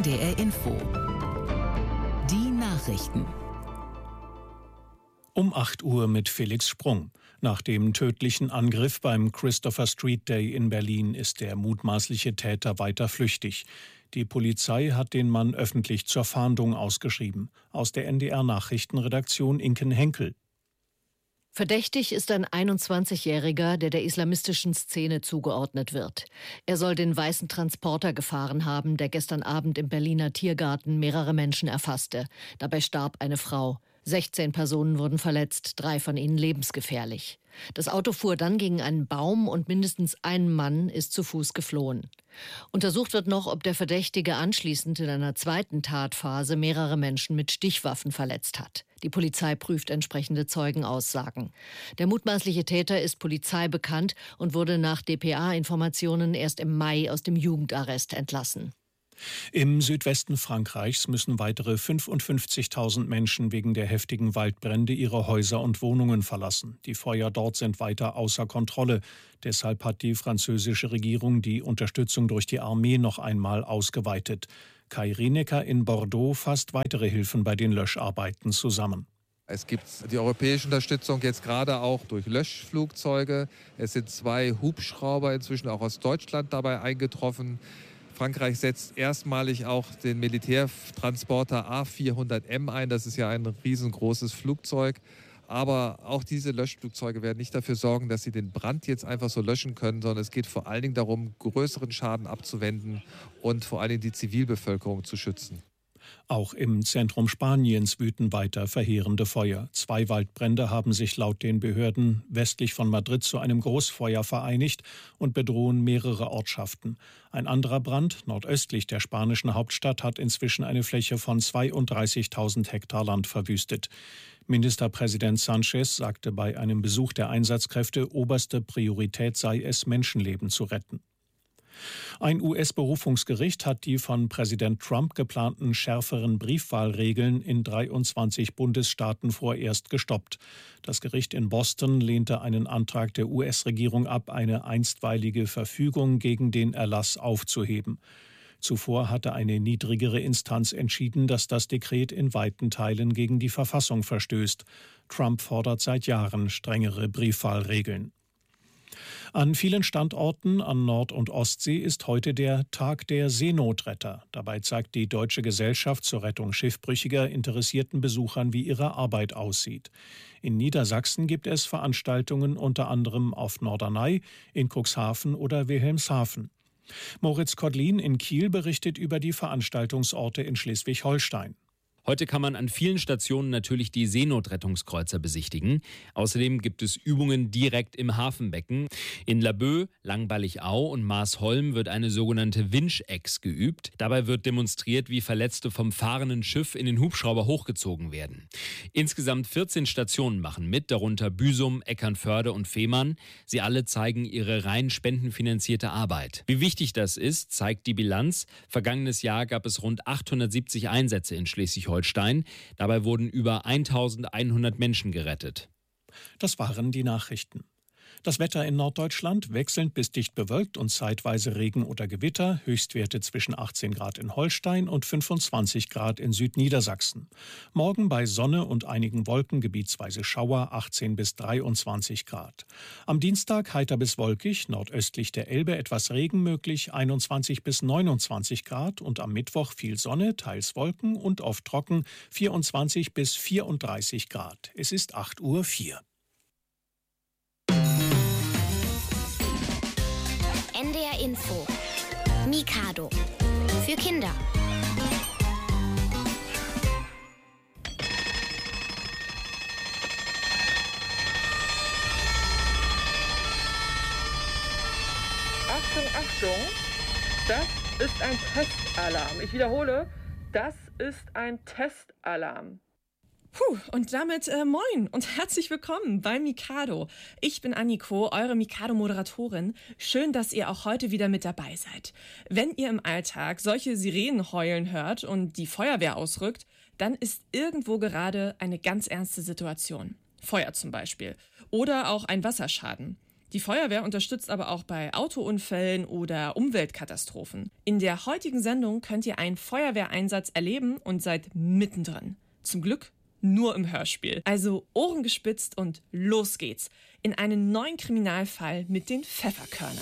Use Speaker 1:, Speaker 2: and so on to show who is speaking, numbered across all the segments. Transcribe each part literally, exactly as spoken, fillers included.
Speaker 1: N D R Info. Die Nachrichten.
Speaker 2: Um acht Uhr mit Felix Sprung. Nach dem tödlichen Angriff beim Christopher Street Day in Berlin ist der mutmaßliche Täter weiter flüchtig. Die Polizei hat den Mann öffentlich zur Fahndung ausgeschrieben. Aus der N D R-Nachrichtenredaktion Inken Henkel.
Speaker 3: Verdächtig ist ein einundzwanzigjähriger, der der islamistischen Szene zugeordnet wird. Er soll den weißen Transporter gefahren haben, der gestern Abend im Berliner Tiergarten mehrere Menschen erfasste. Dabei starb eine Frau. sechzehn Personen wurden verletzt, drei von ihnen lebensgefährlich. Das Auto fuhr dann gegen einen Baum und mindestens ein Mann ist zu Fuß geflohen. Untersucht wird noch, ob der Verdächtige anschließend in einer zweiten Tatphase mehrere Menschen mit Stichwaffen verletzt hat. Die Polizei prüft entsprechende Zeugenaussagen. Der mutmaßliche Täter ist Polizei bekannt und wurde nach D P A-Informationen erst im Mai aus dem Jugendarrest entlassen.
Speaker 2: Im Südwesten Frankreichs müssen weitere fünfundfünfzigtausend Menschen wegen der heftigen Waldbrände ihre Häuser und Wohnungen verlassen. Die Feuer dort sind weiter außer Kontrolle. Deshalb hat die französische Regierung die Unterstützung durch die Armee noch einmal ausgeweitet. Kai Rienecker in Bordeaux fasst weitere Hilfen bei den Löscharbeiten zusammen.
Speaker 4: Es gibt die europäische Unterstützung jetzt gerade auch durch Löschflugzeuge. Es sind zwei Hubschrauber inzwischen auch aus Deutschland dabei eingetroffen. Frankreich setzt erstmalig auch den Militärtransporter A vierhundert M ein. Das ist ja ein riesengroßes Flugzeug. Aber auch diese Löschflugzeuge werden nicht dafür sorgen, dass sie den Brand jetzt einfach so löschen können, sondern es geht vor allen Dingen darum, größeren Schaden abzuwenden und vor allen Dingen die Zivilbevölkerung zu schützen.
Speaker 2: Auch im Zentrum Spaniens wüten weiter verheerende Feuer. Zwei Waldbrände haben sich laut den Behörden westlich von Madrid zu einem Großfeuer vereinigt und bedrohen mehrere Ortschaften. Ein anderer Brand nordöstlich der spanischen Hauptstadt hat inzwischen eine Fläche von zweiunddreißigtausend Hektar Land verwüstet. Ministerpräsident Sánchez sagte bei einem Besuch der Einsatzkräfte, oberste Priorität sei es, Menschenleben zu retten. Ein U S-Berufungsgericht hat die von Präsident Trump geplanten schärferen Briefwahlregeln in dreiundzwanzig Bundesstaaten vorerst gestoppt. Das Gericht in Boston lehnte einen Antrag der U S-Regierung ab, eine einstweilige Verfügung gegen den Erlass aufzuheben. Zuvor hatte eine niedrigere Instanz entschieden, dass das Dekret in weiten Teilen gegen die Verfassung verstößt. Trump fordert seit Jahren strengere Briefwahlregeln. An vielen Standorten an Nord- und Ostsee ist heute der Tag der Seenotretter. Dabei zeigt die Deutsche Gesellschaft zur Rettung Schiffbrüchiger interessierten Besuchern, wie ihre Arbeit aussieht. In Niedersachsen gibt es Veranstaltungen unter anderem auf Norderney, in Cuxhaven oder Wilhelmshaven. Moritz Kodlin in Kiel berichtet über die Veranstaltungsorte in Schleswig-Holstein.
Speaker 5: Heute kann man an vielen Stationen natürlich die Seenotrettungskreuzer besichtigen. Außerdem gibt es Übungen direkt im Hafenbecken. In Laboe, Langballigau und Maasholm wird eine sogenannte Winch-Ex geübt. Dabei wird demonstriert, wie Verletzte vom fahrenden Schiff in den Hubschrauber hochgezogen werden. Insgesamt vierzehn Stationen machen mit, darunter Büsum, Eckernförde und Fehmarn. Sie alle zeigen ihre rein spendenfinanzierte Arbeit. Wie wichtig das ist, zeigt die Bilanz. Vergangenes Jahr gab es rund achthundertsiebzig Einsätze in Schleswig-Holstein. Holstein. Dabei wurden über eintausendeinhundert Menschen gerettet.
Speaker 2: Das waren die Nachrichten. Das Wetter in Norddeutschland wechselnd bis dicht bewölkt und zeitweise Regen oder Gewitter, Höchstwerte zwischen achtzehn Grad in Holstein und fünfundzwanzig Grad in Südniedersachsen. Morgen bei Sonne und einigen Wolken gebietsweise Schauer, achtzehn bis dreiundzwanzig Grad. Am Dienstag heiter bis wolkig, nordöstlich der Elbe etwas Regen möglich, einundzwanzig bis neunundzwanzig Grad und am Mittwoch viel Sonne, teils Wolken und oft trocken, vierundzwanzig bis vierunddreißig Grad. Es ist acht Uhr vier.
Speaker 6: N D R Info. Mikado. Für Kinder.
Speaker 7: Achtung, Achtung. Das ist ein Testalarm. Ich wiederhole, das ist ein Testalarm.
Speaker 8: Puh, und damit äh, moin und herzlich willkommen bei Mikado. Ich bin Anniko, eure Mikado-Moderatorin. Schön, dass ihr auch heute wieder mit dabei seid. Wenn ihr im Alltag solche Sirenen heulen hört und die Feuerwehr ausrückt, dann ist irgendwo gerade eine ganz ernste Situation. Feuer zum Beispiel. Oder auch ein Wasserschaden. Die Feuerwehr unterstützt aber auch bei Autounfällen oder Umweltkatastrophen. In der heutigen Sendung könnt ihr einen Feuerwehreinsatz erleben und seid mittendrin. Zum Glück nur im Hörspiel. Also Ohren gespitzt und los geht's in einen neuen Kriminalfall mit den Pfefferkörnern.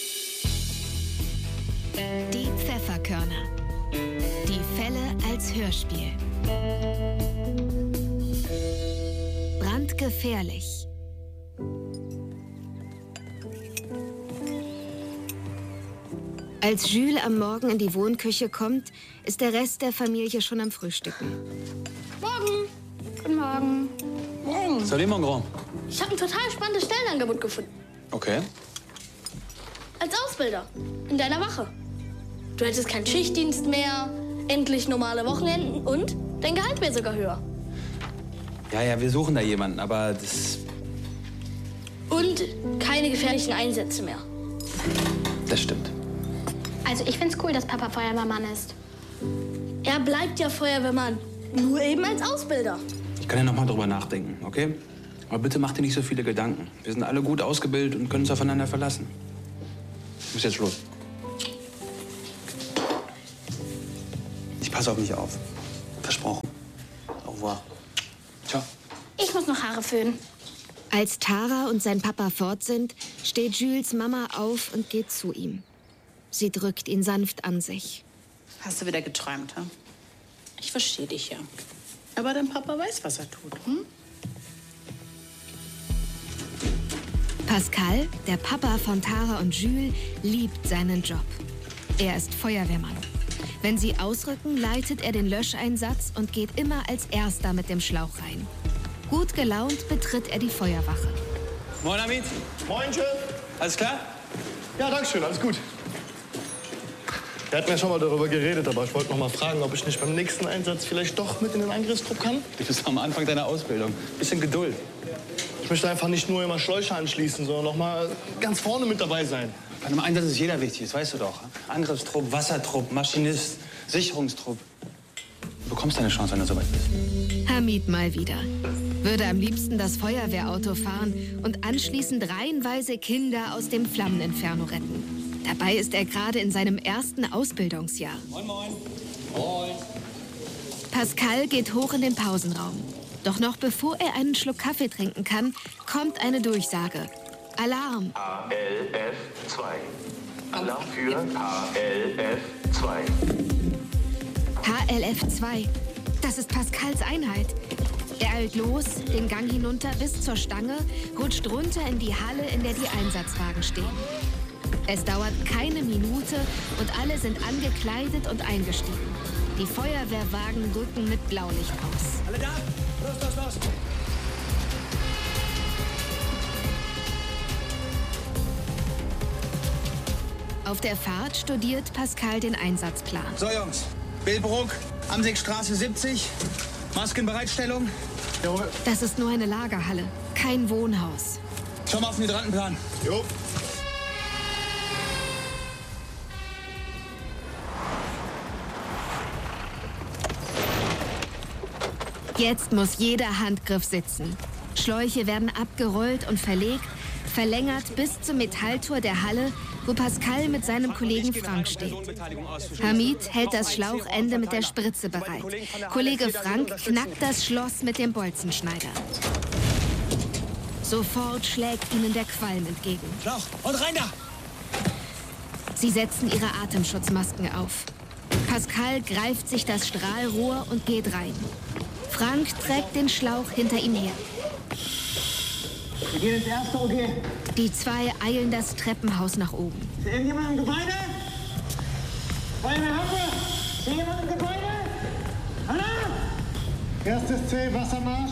Speaker 6: Die Pfefferkörner. Die Fälle als Hörspiel. Brandgefährlich. Als Jules am Morgen in die Wohnküche kommt, ist der Rest der Familie schon am Frühstücken.
Speaker 9: Morgen. Guten Morgen.
Speaker 10: Morgen. Salut, mon grand.
Speaker 9: Ich habe ein total spannendes Stellenangebot gefunden.
Speaker 10: Okay.
Speaker 9: Als Ausbilder. In deiner Wache. Du hättest keinen Schichtdienst mehr, endlich normale Wochenenden und dein Gehalt wäre sogar höher.
Speaker 10: Ja, ja, wir suchen da jemanden, aber das...
Speaker 9: Und keine gefährlichen Einsätze mehr.
Speaker 10: Das stimmt.
Speaker 11: Also ich find's cool, dass Papa Feuerwehrmann ist.
Speaker 9: Er bleibt ja Feuerwehrmann, nur eben als Ausbilder.
Speaker 10: Ich kann ja noch mal drüber nachdenken, okay? Aber bitte mach dir nicht so viele Gedanken. Wir sind alle gut ausgebildet und können uns aufeinander verlassen. Ich muss jetzt los. Ich passe auf mich auf. Versprochen. Au revoir. Ciao.
Speaker 11: Ich muss noch Haare föhnen.
Speaker 6: Als Tara und sein Papa fort sind, steht Jules Mama auf und geht zu ihm. Sie drückt ihn sanft an sich.
Speaker 12: Hast du wieder geträumt, hm? Ich verstehe dich ja. Aber dein Papa weiß, was er tut, hm?
Speaker 6: Pascal, der Papa von Tara und Jules, liebt seinen Job. Er ist Feuerwehrmann. Wenn sie ausrücken, leitet er den Löscheinsatz und geht immer als Erster mit dem Schlauch rein. Gut gelaunt betritt er die Feuerwache.
Speaker 10: Moin, Amit.
Speaker 13: Moin, Chef.
Speaker 10: Alles klar?
Speaker 13: Ja, danke schön, alles gut. Wir hatten ja schon mal darüber geredet, aber ich wollte noch mal fragen, ob ich nicht beim nächsten Einsatz vielleicht doch mit in den Angriffstrupp kann.
Speaker 10: Du bist am Anfang deiner Ausbildung. Bisschen Geduld.
Speaker 13: Ich möchte einfach nicht nur immer Schläuche anschließen, sondern noch mal ganz vorne mit dabei sein.
Speaker 10: Bei einem Einsatz ist jeder wichtig, das weißt du doch. Angriffstrupp, Wassertrupp, Maschinist, Sicherungstrupp. Du bekommst deine Chance, wenn du soweit bist.
Speaker 6: Hamid mal wieder. Würde am liebsten das Feuerwehrauto fahren und anschließend reihenweise Kinder aus dem Flammeninferno retten. Dabei ist er gerade in seinem ersten Ausbildungsjahr.
Speaker 10: Moin, moin. Moin.
Speaker 6: Pascal geht hoch in den Pausenraum. Doch noch bevor er einen Schluck Kaffee trinken kann, kommt eine Durchsage. Alarm!
Speaker 14: H L F zwei. Alarm für H L F zwei.
Speaker 6: H L F zwei. Das ist Pascals Einheit. Er eilt los, den Gang hinunter bis zur Stange, rutscht runter in die Halle, in der die Einsatzwagen stehen. Es dauert keine Minute und alle sind angekleidet und eingestiegen. Die Feuerwehrwagen rücken mit Blaulicht aus.
Speaker 10: Alle da? Los, los, los!
Speaker 6: Auf der Fahrt studiert Pascal den Einsatzplan.
Speaker 10: So, Jungs. Billbrook, Amsigstraße siebzig. Maskenbereitstellung.
Speaker 6: Das ist nur eine Lagerhalle, kein Wohnhaus.
Speaker 10: Schau mal auf den Hydrantenplan. Jo.
Speaker 6: Jetzt muss jeder Handgriff sitzen. Schläuche werden abgerollt und verlegt, verlängert bis zum Metalltor der Halle, wo Pascal mit seinem Kollegen Frank steht. Hamid hält das Schlauchende mit der Spritze bereit. Kollege Frank knackt das Schloss mit dem Bolzenschneider. Sofort schlägt ihnen der Qualm entgegen.
Speaker 10: Schlauch und rein da!
Speaker 6: Sie setzen ihre Atemschutzmasken auf. Pascal greift sich das Strahlrohr und geht rein. Frank trägt den Schlauch hinter ihm her.
Speaker 15: Wir gehen ins erste O G.
Speaker 6: Die zwei eilen das Treppenhaus nach oben.
Speaker 15: Ist irgendjemand im Gebäude? Feuerwehrhappe! Ist jemand im Gebäude? Alarm! Erstes C, Wassermarsch.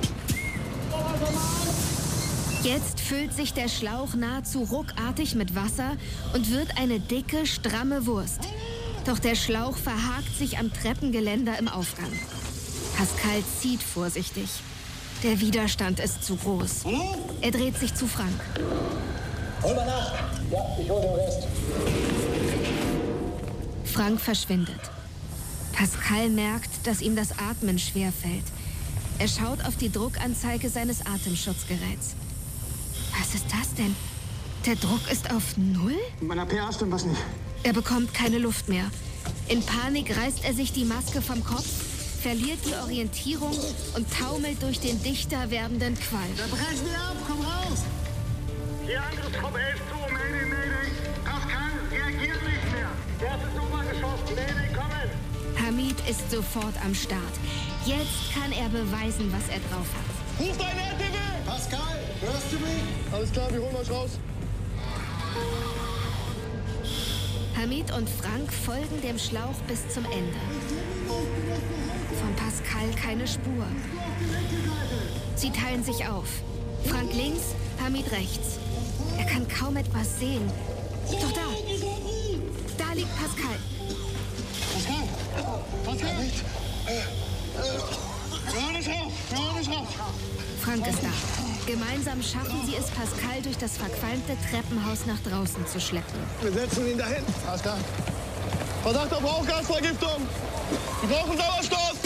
Speaker 6: Jetzt füllt sich der Schlauch nahezu ruckartig mit Wasser und wird eine dicke, stramme Wurst. Doch der Schlauch verhakt sich am Treppengeländer im Aufgang. Pascal zieht vorsichtig. Der Widerstand ist zu groß. Er dreht sich zu Frank.
Speaker 15: Hol mal nach. Ja, ich hol den Rest.
Speaker 6: Frank verschwindet. Pascal merkt, dass ihm das Atmen schwerfällt. Er schaut auf die Druckanzeige seines Atemschutzgeräts. Was ist das denn? Der Druck ist auf Null?
Speaker 15: Mit meiner P A stimmt was nicht.
Speaker 6: Er bekommt keine Luft mehr. In Panik reißt er sich die Maske vom Kopf, verliert die Orientierung und taumelt durch den dichter werdenden Qualm.
Speaker 15: Da brechen wir ab, komm raus!
Speaker 16: Hier Angriffstruppe elf zu, Mayday, Mayday. Pascal, reagiert nicht mehr. Erstes Obergeschoss, Mayday, kommen.
Speaker 6: Hamid ist sofort am Start. Jetzt kann er beweisen, was er drauf hat.
Speaker 15: Ruf deinen R T W! Pascal, hörst du mich? Alles klar, wir holen euch raus.
Speaker 6: Hamid und Frank folgen dem Schlauch bis zum Ende. Von Pascal keine Spur. Sie teilen sich auf. Frank links, Hamid rechts. Er kann kaum etwas sehen. Doch da, da liegt Pascal.
Speaker 15: Pascal! Pascal! Hör nicht rauf! Hör nicht rauf!
Speaker 6: Frank ist da. Gemeinsam schaffen sie es, Pascal durch das verqualmte Treppenhaus nach draußen zu schleppen.
Speaker 15: Wir setzen ihn dahin. Alles klar. Verdacht auf Rauchgasvergiftung. Wir brauchen Sauerstoff.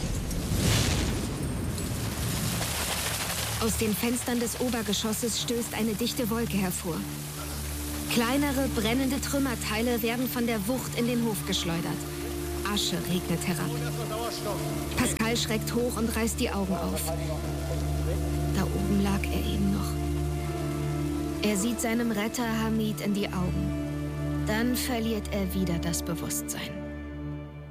Speaker 6: Aus den Fenstern des Obergeschosses stößt eine dichte Wolke hervor. Kleinere, brennende Trümmerteile werden von der Wucht in den Hof geschleudert. Asche regnet herab. Pascal schreckt hoch und reißt die Augen auf. Da oben lag er eben noch. Er sieht seinem Retter Hamid in die Augen. Dann verliert er wieder das Bewusstsein.